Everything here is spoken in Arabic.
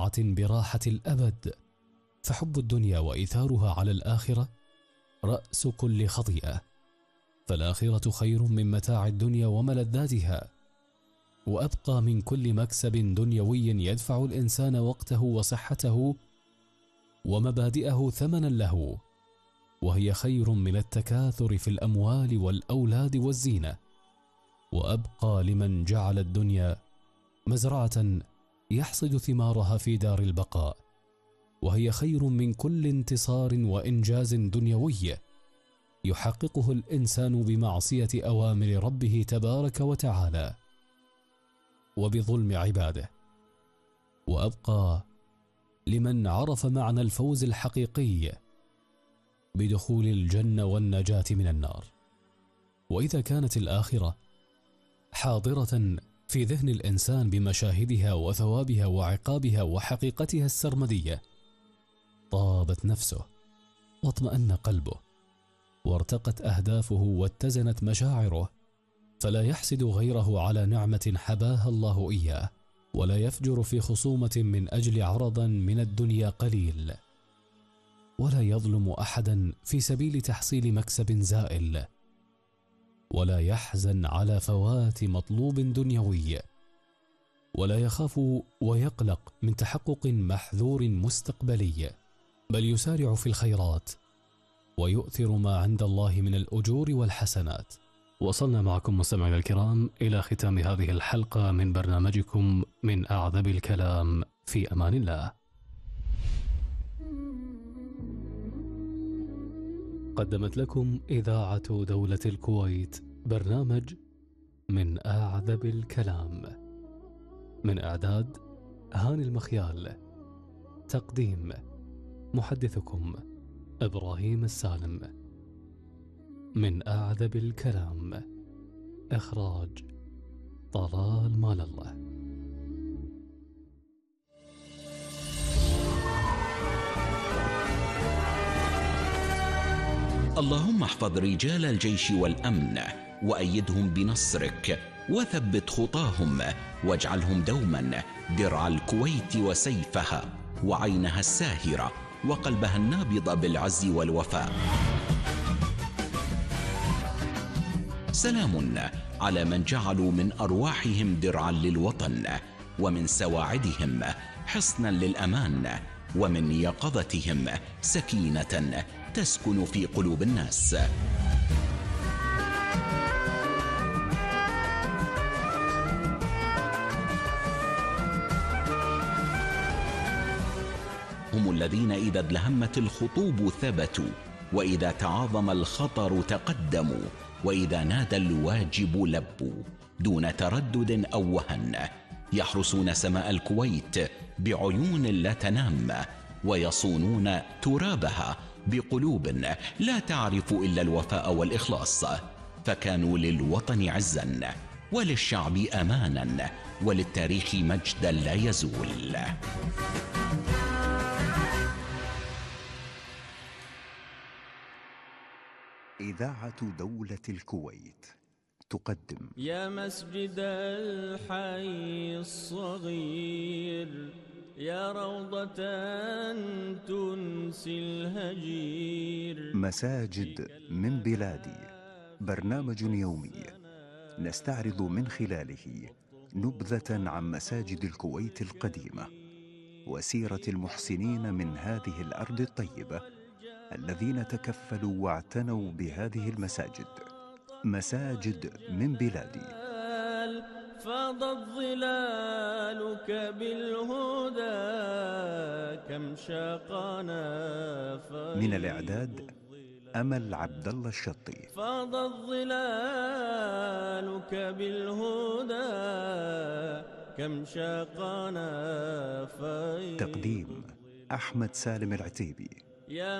مستمتعة براحة الأبد، فحب الدنيا وإيثارها على الآخرة رأس كل خطيئة، فالآخرة خير من متاع الدنيا وملذاتها، وأبقى من كل مكسب دنيوي يدفع الإنسان وقته وصحته ومبادئه ثمنا له، وهي خير من التكاثر في الأموال والأولاد والزينة، وأبقى لمن جعل الدنيا مزرعة يحصد ثمارها في دار البقاء، وهي خير من كل انتصار وإنجاز دنيوي يحققه الإنسان بمعصية أوامر ربه تبارك وتعالى وبظلم عباده، وأبقى لمن عرف معنى الفوز الحقيقي بدخول الجنة والنجاة من النار. وإذا كانت الآخرة حاضرة في ذهن الإنسان بمشاهدها وثوابها وعقابها وحقيقتها السرمدية، طابت نفسه واطمأن قلبه وارتقت أهدافه واتزنت مشاعره، فلا يحسد غيره على نعمة حباها الله إياه، ولا يفجر في خصومة من أجل عرض من الدنيا قليل، ولا يظلم أحدا في سبيل تحصيل مكسب زائل، ولا يحزن على فوات مطلوب دنيوي، ولا يخاف ويقلق من تحقق محذور مستقبلي، بل يسارع في الخيرات ويؤثر ما عند الله من الأجور والحسنات. وصلنا معكم مستمعينا الكرام إلى ختام هذه الحلقة من برنامجكم من أعذب الكلام، في أمان الله. قدمت لكم إذاعة دولة الكويت برنامج من أعذب الكلام، من إعداد هاني المخيال، تقديم محدثكم إبراهيم السالم. من أعذب الكلام، إخراج طلال مال الله. اللهم احفظ رجال الجيش والأمن وأيدهم بنصرك وثبت خطاهم، واجعلهم دوما درع الكويت وسيفها وعينها الساهرة وقلبها النابض بالعز والوفاء. سلام على من جعلوا من أرواحهم درعا للوطن، ومن سواعدهم حصنا للأمان، ومن يقظتهم سكينة تسكن في قلوب الناس. هم الذين إذا ادلهمت الخطوب ثبتوا، وإذا تعاظم الخطر تقدموا، وإذا نادى الواجب لبوا دون تردد أو وهن، يحرسون سماء الكويت بعيون لا تنام، ويصونون ترابها بقلوب لا تعرف إلا الوفاء والإخلاص، فكانوا للوطن عزا وللشعب أمانا وللتاريخ مجدا لا يزول. إذاعة دولة الكويت تقدم يا مسجد الحي الصغير، يا روضة تنسي الهجير. مساجد من بلادي، برنامج يومي نستعرض من خلاله نبذة عن مساجد الكويت القديمة وسيرة المحسنين من هذه الأرض الطيبة الذين تكفلوا واعتنوا بهذه المساجد. مساجد من بلادي. فاضت ظلالك بالهدى كم شاقنا. من الإعداد أمل عبد الله الشطي. فاضت ظلالك بالهدى كم شاقنا. تقديم أحمد سالم العتيبي.